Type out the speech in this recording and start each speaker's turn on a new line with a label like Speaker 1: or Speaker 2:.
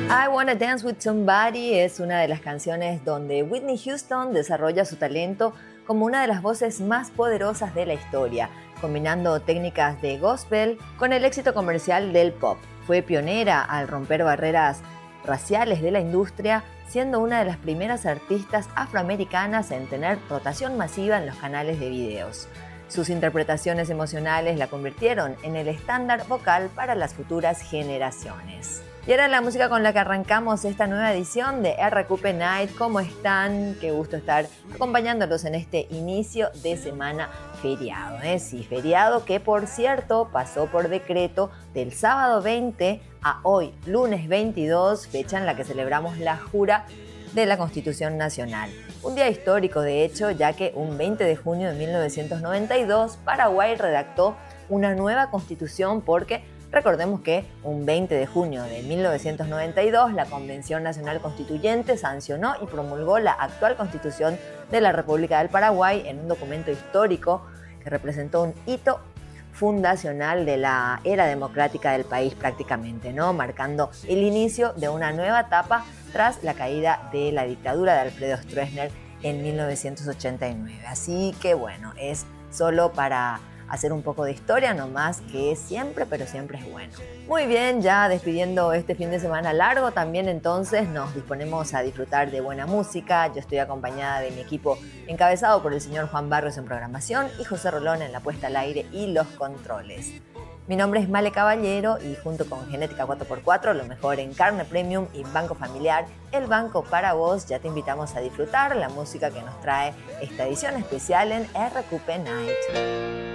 Speaker 1: I Wanna Dance with Somebody es una de las canciones donde Whitney Houston desarrolla su talento como una de las voces más poderosas de la historia, combinando técnicas de gospel con el éxito comercial del pop. Fue pionera al romper barreras raciales de la industria, siendo una de las primeras artistas afroamericanas en tener rotación masiva en los canales de videos. Sus interpretaciones emocionales la convirtieron en el estándar vocal para las futuras generaciones. Y ahora la música con la que arrancamos esta nueva edición de RQP Night. ¿Cómo están? Qué gusto estar acompañándolos en este inicio de semana feriado. Sí, feriado que por cierto pasó por decreto del sábado 20 a hoy, lunes 22, fecha en la que celebramos la jura de la Constitución Nacional. Un día histórico, de hecho, ya que un 20 de junio de 1992 Paraguay redactó una nueva constitución porque recordemos que un 20 de junio de 1992 la Convención Nacional Constituyente sancionó y promulgó la actual Constitución de la República del Paraguay en un documento histórico que representó un hito fundacional de la era democrática del país prácticamente, ¿no? Marcando el inicio de una nueva etapa tras la caída de la dictadura de Alfredo Stroessner en 1989. Así que bueno, es solo para hacer un poco de historia nomás, que siempre, pero siempre es bueno. Muy bien, ya despidiendo este fin de semana largo, también entonces nos disponemos a disfrutar de buena música. Yo estoy acompañada de mi equipo encabezado por el señor Juan Barrios en programación y José Rolón en la puesta al aire y los controles. Mi nombre es Male Caballero y junto con Genética 4x4, lo mejor en carne premium y Banco Familiar, el banco para vos, ya te invitamos a disfrutar la música que nos trae esta edición especial en RQP Night.